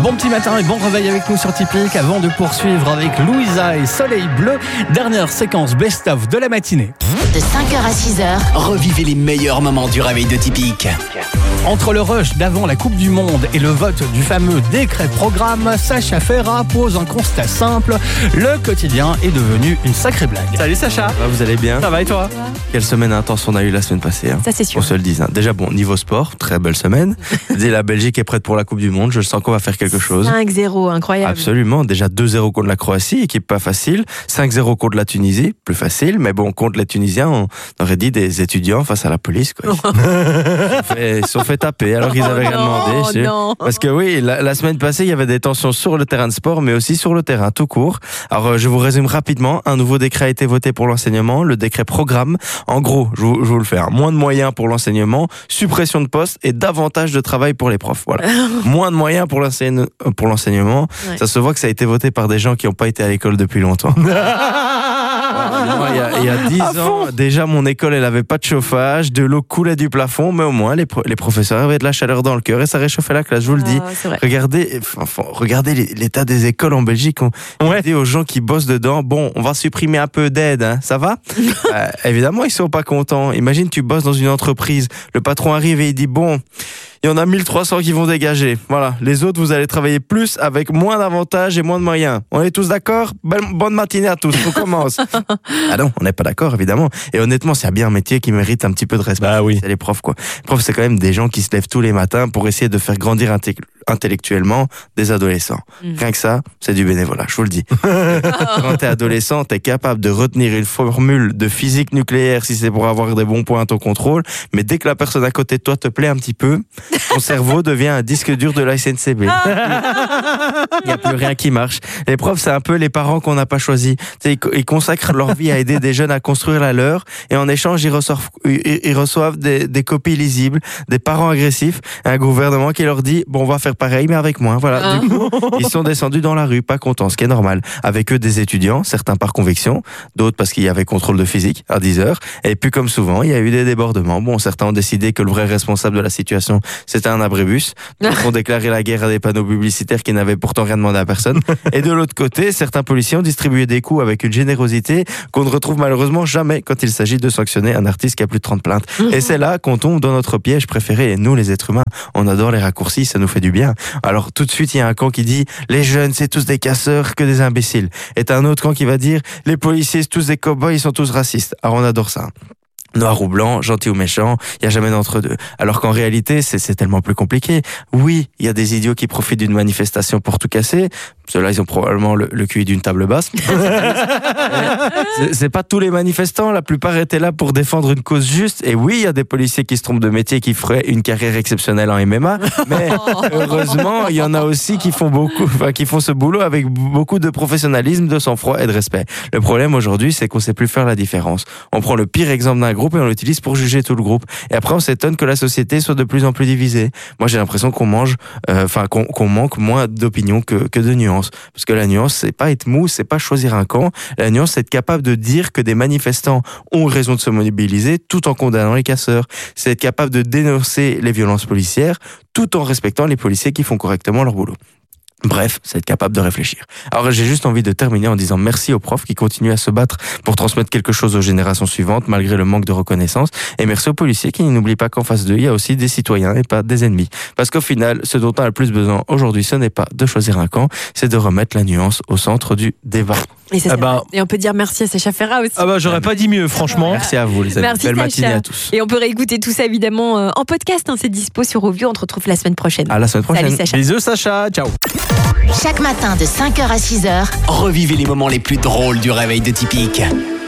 Bon petit matin et bon réveil avec nous sur Typique avant de poursuivre avec Louisa et Soleil Bleu. Dernière séquence best-of de la matinée. De 5h à 6h, Revivez les meilleurs moments du réveil de Typique. Entre le rush d'avant la Coupe du Monde et le vote du fameux décret programme, Sacha Ferra pose un constat simple. Le quotidien est devenu une sacrée blague. Salut Sacha. Vous allez bien? Ça va et toi? Quelle semaine intense on a eu la semaine passée. ça c'est sûr. On se le dise. Déjà bon, niveau sport, très belle semaine. La Belgique est prête pour la Coupe du Monde. Je sens qu'on va faire quelque chose. 5-0, incroyable. Absolument. Déjà 2-0 contre la Croatie, équipe pas facile. 5-0 contre la Tunisie, plus facile. Mais bon, contre les Tunisiens, on aurait dit des étudiants face à la police, quoi. Ils se sont fait taper alors qu'ils avaient rien demandé. Non. Parce que oui, la semaine passée, il y avait des tensions sur le terrain de sport, mais aussi sur le terrain tout court. Alors, je vous résume rapidement. Un nouveau décret a été voté pour l'enseignement, le décret programme. En gros, je vous le fais. Moins de moyens pour l'enseignement, suppression de postes et davantage de travail pour les profs. Voilà. Moins de moyens pour l'enseignement. Ouais. Ça se voit que ça a été voté par des gens qui n'ont pas été à l'école depuis longtemps. Moi, il y a 10 ans, déjà mon école elle avait pas de chauffage, de l'eau coulait du plafond, mais au moins les professeurs avaient de la chaleur dans le cœur et ça réchauffait la classe, je vous le dis. C'est vrai. Regardez l'état des écoles en Belgique. On dit aux gens qui bossent dedans, bon, on va supprimer un peu d'aide, hein, ça va? Évidemment, ils sont pas contents. Imagine, tu bosses dans une entreprise, le patron arrive et il dit, bon, il y en a 1300 qui vont dégager. Voilà. Les autres, vous allez travailler plus avec moins d'avantages et moins de moyens. On est tous d'accord? Bonne matinée à tous. On commence. Ah non, on n'est pas d'accord, évidemment. Et honnêtement, c'est bien un métier qui mérite un petit peu de respect. Bah oui. C'est les profs, quoi. Les profs, c'est quand même des gens qui se lèvent tous les matins pour essayer de faire grandir intellectuellement des adolescents. Rien que ça, c'est du bénévolat, je vous le dis. Quand t'es adolescent, t'es capable de retenir une formule de physique nucléaire si c'est pour avoir des bons points à ton contrôle, mais dès que la personne à côté de toi te plaît un petit peu, ton cerveau devient un disque dur de la SNCB. Il n'y a plus rien qui marche. Les profs, c'est un peu les parents qu'on n'a pas choisis. Ils consacrent leur vie à aider des jeunes à construire la leur, et en échange, ils reçoivent des copies lisibles, des parents agressifs, un gouvernement qui leur dit, bon, on va faire pareil, mais avec moins. Voilà. Du coup, ils sont descendus dans la rue, pas contents, ce qui est normal. Avec eux, des étudiants, certains par conviction, d'autres parce qu'il y avait contrôle de physique à 10h. Et puis, comme souvent, il y a eu des débordements. Bon, certains ont décidé que le vrai responsable de la situation, c'était un abribus. D'autres ont déclaré la guerre à des panneaux publicitaires qui n'avaient pourtant rien demandé à personne. Et de l'autre côté, certains policiers ont distribué des coups avec une générosité qu'on ne retrouve malheureusement jamais quand il s'agit de sanctionner un artiste qui a plus de 30 plaintes. Et c'est là qu'on tombe dans notre piège préféré. Et nous, les êtres humains, on adore les raccourcis, ça nous fait du bien. Alors tout de suite, il y a un camp qui dit les jeunes, c'est tous des casseurs, que des imbéciles. Et t'as un autre camp qui va dire les policiers, c'est tous des cow-boys, ils sont tous racistes. Alors on adore ça. Noir ou blanc, gentil ou méchant, il n'y a jamais d'entre-deux. Alors qu'en réalité, c'est tellement plus compliqué. Oui, il y a des idiots qui profitent d'une manifestation pour tout casser. Ceux-là, ils ont probablement le QI d'une table basse. C'est pas tous les manifestants. La plupart étaient là pour défendre une cause juste. Et oui, il y a des policiers qui se trompent de métier, qui feraient une carrière exceptionnelle en MMA. Mais heureusement, il y en a aussi qui font ce boulot avec beaucoup de professionnalisme, de sang-froid et de respect. Le problème aujourd'hui, c'est qu'on sait plus faire la différence. On prend le pire exemple d'un groupe et on l'utilise pour juger tout le groupe. Et après, on s'étonne que la société soit de plus en plus divisée. Moi, j'ai l'impression qu'on manque moins d'opinions que de nuances. Parce que la nuance, c'est pas être mou, c'est pas choisir un camp. La nuance, c'est être capable de dire que des manifestants ont raison de se mobiliser tout en condamnant les casseurs. C'est être capable de dénoncer les violences policières tout en respectant les policiers qui font correctement leur boulot. Bref, c'est être capable de réfléchir. Alors j'ai juste envie de terminer en disant merci aux profs qui continuent à se battre pour transmettre quelque chose aux générations suivantes malgré le manque de reconnaissance, et merci aux policiers qui n'oublient pas qu'en face d'eux, il y a aussi des citoyens et pas des ennemis. Parce qu'au final, ce dont on a le plus besoin aujourd'hui, ce n'est pas de choisir un camp, c'est de remettre la nuance au centre du débat. Et, ça, et on peut dire merci à Sacha Ferra aussi. J'aurais pas dit mieux, franchement. Merci à vous, les amis. Merci, belle Sacha. matinée à tous. Et on peut réécouter tout ça évidemment en podcast, c'est dispo sur Ovio. On te retrouve la semaine prochaine. À la semaine prochaine. Salut Sacha. Bisous Sacha, ciao. Chaque matin de 5h à 6h, Revivez les moments les plus drôles du réveil de Typique.